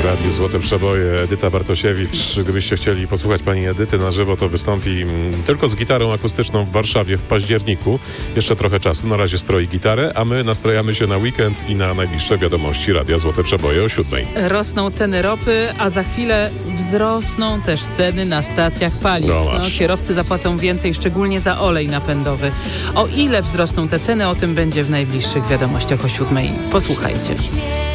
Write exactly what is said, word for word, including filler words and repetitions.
W Radiu Złote Przeboje Edyta Bartosiewicz. Gdybyście chcieli posłuchać pani Edyty na żywo, to wystąpi tylko z gitarą akustyczną w Warszawie w październiku. Jeszcze trochę czasu. Na razie stroi gitarę, a my nastrajamy się na weekend i na najbliższe wiadomości Radia Złote Przeboje o siódmej. Rosną ceny ropy, a za chwilę wzrosną też ceny na stacjach paliw. No, no, kierowcy zapłacą więcej, szczególnie za olej napędowy. O ile wzrosną te ceny, o tym będzie w najbliższych wiadomościach o siódmej. Posłuchajcie.